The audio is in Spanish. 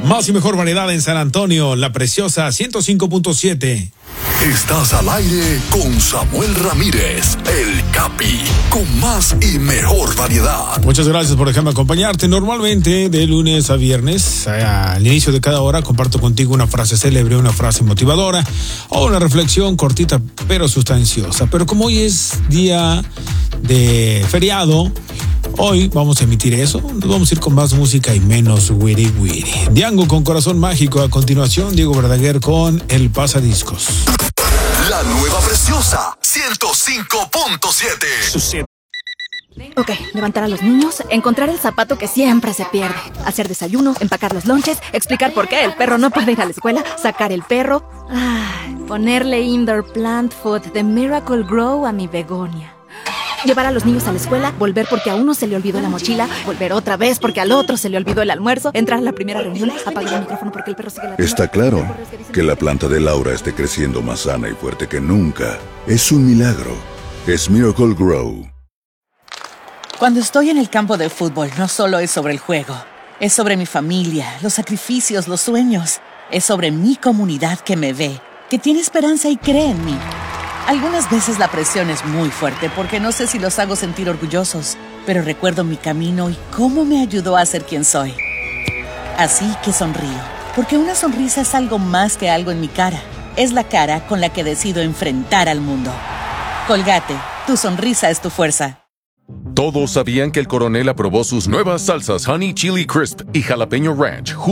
Más y mejor variedad en San Antonio, La Preciosa 105.7. Estás al aire con Samuel Ramírez, el Capi, con más y mejor variedad. Muchas gracias por dejarme acompañarte. Normalmente de lunes a viernes, al inicio de cada hora, comparto contigo una frase célebre, una frase motivadora o una reflexión cortita pero sustanciosa. Pero como hoy es día de feriado, hoy vamos a emitir eso. Nos vamos a ir con más música y menos wiri wiri. Diango con Corazón Mágico. A continuación, Diego Verdaguer con El Pasadiscos. La nueva Preciosa 105.7. Ok, levantar a los niños, encontrar el zapato que siempre se pierde, hacer desayuno, empacar los lonches, explicar por qué el perro no puede ir a la escuela, sacar el perro, ponerle indoor plant food de Miracle Grow a mi begonia. Llevar a los niños a la escuela, volver porque a uno se le olvidó la mochila, volver otra vez porque al otro se le olvidó el almuerzo, entrar a la primera reunión, apagar el micrófono porque el perro sigue la... Está claro que la planta de Laura esté creciendo más sana y fuerte que nunca. Es un milagro. Es Miracle Grow. Cuando estoy en el campo de fútbol, no solo es sobre el juego. Es sobre mi familia, los sacrificios, los sueños. Es sobre mi comunidad que me ve, que tiene esperanza y cree en mí. Algunas veces la presión es muy fuerte porque no sé si los hago sentir orgullosos, pero recuerdo mi camino y cómo me ayudó a ser quien soy. Así que sonrío, porque una sonrisa es algo más que algo en mi cara. Es la cara con la que decido enfrentar al mundo. Colgate, tu sonrisa es tu fuerza. Todos sabían que el coronel aprobó sus nuevas salsas Honey Chili Crisp y Jalapeño Ranch